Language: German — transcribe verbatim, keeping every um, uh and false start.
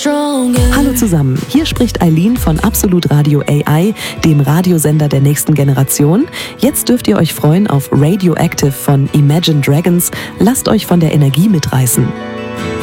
Hallo zusammen, hier spricht Eileen von Absolut Radio A I, dem Radiosender der nächsten Generation. Jetzt dürft ihr euch freuen auf Radioactive von Imagine Dragons. Lasst euch von der Energie mitreißen.